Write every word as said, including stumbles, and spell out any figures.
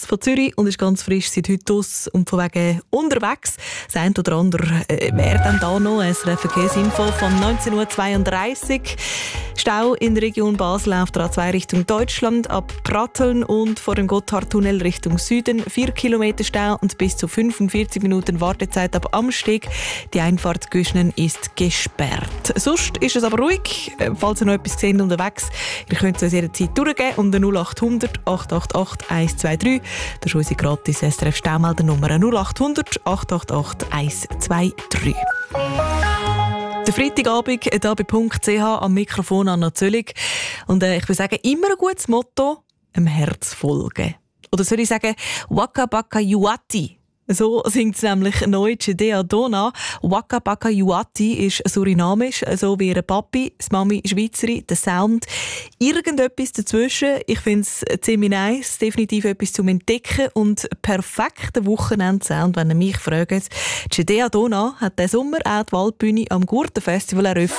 von Zürich und ist ganz frisch seit heute aus und von wegen unterwegs. Das eine oder andere äh, wäre dann da noch eine Verkehrsinfo von neunzehn Uhr zweiunddreißig. Stau in der Region Basel auf der A zwei Richtung Deutschland ab Pratteln und vor dem Gotthardtunnel Richtung Süden vier Kilometer Stau und bis zu fünfundvierzig Minuten Wartezeit ab Amsteg. Die Einfahrt Güschnen ist gesperrt. Sonst ist es aber ruhig. Falls ihr noch etwas seht unterwegs, ihr könnt es uns jederzeit durchgeben unter null acht hundert acht acht acht eins zwei drei. Das ist unsere gratis S R F-Staumeldernummer null acht hundert acht acht acht eins zwei drei. Der Freitagabend hier bei Punkt C H am Mikrofon Anna Zöllig. Und äh, ich würde sagen, immer ein gutes Motto, dem Herz folgen. Oder soll ich sagen, Waka Baka Yuati? So singt es nämlich neu Chedea Dona. Waka Baka Yuati ist surinamisch, so wie ihre Papi, die Mami Schweizerin, der Sound. Irgendetwas dazwischen. Ich finde es ziemlich nice, definitiv etwas zum Entdecken und perfekter Wochenendsound, wenn ihr mich fragt. Chedea Dona hat diesen Sommer auch die Waldbühne am Gurtenfestival eröffnet.